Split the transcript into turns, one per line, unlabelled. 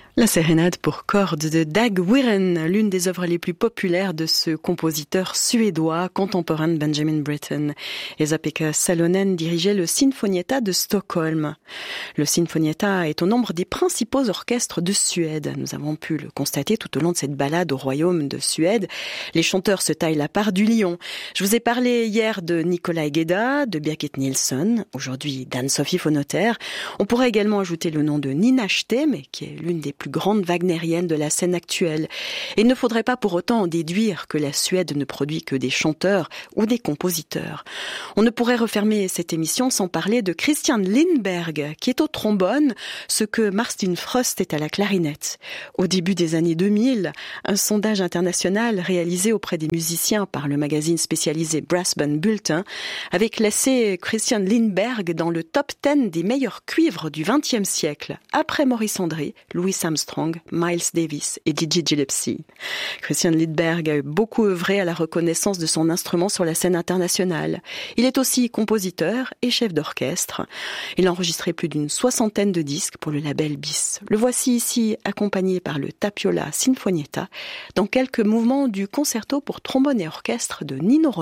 La sérénade pour cordes de Dag Wirren, l'une des œuvres les plus populaires de ce compositeur suédois contemporain de Benjamin Britten. Esa-Pekka Salonen dirigeait le Sinfonietta de Stockholm. Le Sinfonietta est au nombre des principaux orchestres de Suède. Nous avons pu le constater tout au long de cette balade au royaume de Suède. Les chanteurs se taillent la part du lion. Je vous ai parlé hier de Nikolai Gedda, de Birgit Nilsson, aujourd'hui d'Anne-Sophie von Otter. On pourrait également ajouter le nom de Nina Stem, qui est l'une des plus grande wagnérienne de la scène actuelle. Et il ne faudrait pas pour autant en déduire que la Suède ne produit que des chanteurs ou des compositeurs. On ne pourrait refermer cette émission sans parler de Christian Lindberg, qui est au trombone, ce que Martin Frost est à la clarinette. Au début des années 2000, un sondage international réalisé auprès des musiciens par le magazine spécialisé Brass Band Bulletin avait classé Christian Lindberg dans le top 10 des meilleurs cuivres du XXe siècle, après Maurice André, Louis Armstrong, Miles Davis et Dizzy Gillespie. Christian Lindberg a beaucoup œuvré à la reconnaissance de son instrument sur la scène internationale. Il est aussi compositeur et chef d'orchestre. Il a enregistré plus d'une 60aine de disques pour le label BIS. Le voici ici accompagné par le Tapiola Sinfonietta dans quelques mouvements du concerto pour trombone et orchestre de Nino